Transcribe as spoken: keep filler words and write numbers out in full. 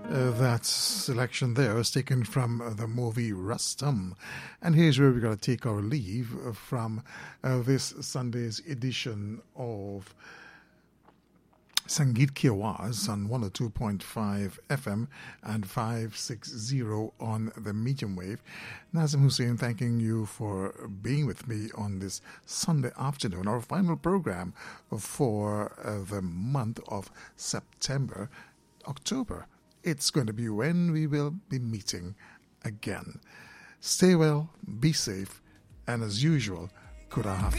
Uh, that selection there was taken from uh, the movie Rustam. And here's where we're going to take our leave uh, from uh, this Sunday's edition of Sangeet Ki Awaaz on one oh two point five F M and five sixty on the medium wave. Nazim Hussain thanking you for being with me on this Sunday afternoon, our final program for uh, the month of September, October. It's going to be when we will be meeting again. Stay well, be safe, and as usual, Kuda Hafiz.